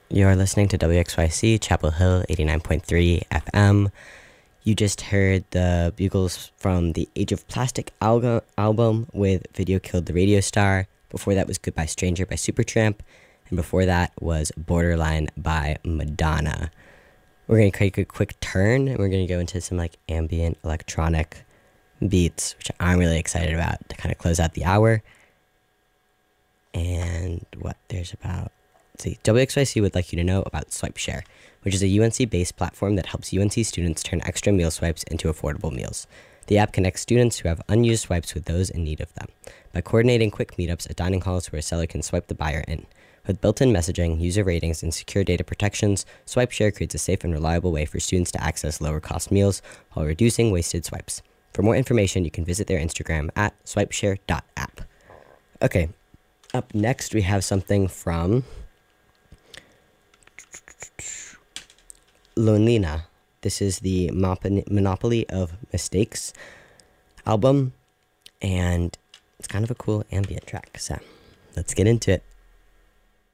You're listening to WXYC Chapel Hill 89.3 FM. You just heard the bugles from the Age of Plastic album with Video Killed the Radio Star. Before that was Goodbye Stranger by Supertramp. And before that was Borderline by Madonna. We're going to take a quick turn and we're going to go into some like ambient electronic beats, which I'm really excited about to kind of close out the hour. And WXYC would like you to know about SwipeShare, which is a UNC-based platform that helps UNC students turn extra meal swipes into affordable meals. The app connects students who have unused swipes with those in need of them by coordinating quick meetups at dining halls where a seller can swipe the buyer in. With built-in messaging, user ratings, and secure data protections, SwipeShare creates a safe and reliable way for students to access lower-cost meals while reducing wasted swipes. For more information, you can visit their Instagram at swipeshare.app. Okay, up next we have something from Lonelina. This is the Monopoly of Mistakes album, and it's kind of a cool ambient track, so let's get into it.